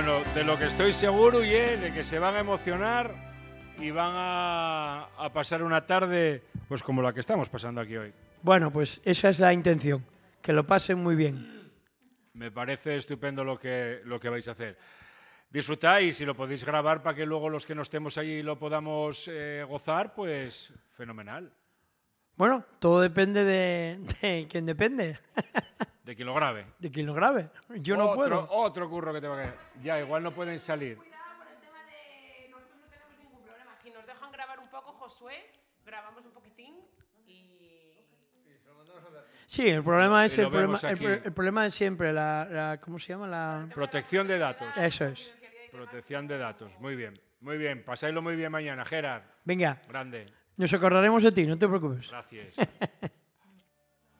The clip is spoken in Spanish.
Bueno, de lo que estoy seguro y es de que se van a emocionar y van a pasar una tarde pues como la que estamos pasando aquí hoy. Bueno, pues esa es la intención, que lo pasen muy bien. Me parece estupendo lo que vais a hacer. Disfrutáis y si lo podéis grabar para que luego los que no estemos allí lo podamos gozar, pues fenomenal. Bueno, todo depende de quién depende. De quien lo grabe. De quien lo grabe. Yo no puedo. Otro curro que te va a quedar. Ya, igual no pueden salir. Cuidado por el tema de... Nosotros no tenemos ningún problema. Si nos dejan grabar un poco, Josué, grabamos un poquitín y... Sí, el problema es Y lo vemos aquí. el problema es siempre ¿cómo se llama? La Protección de datos. Eso es. Protección de datos. Muy bien. Muy bien. Pasáislo muy bien mañana, Gerard. Venga, Grande. nos acordaremos de ti, no te preocupes. Gracias.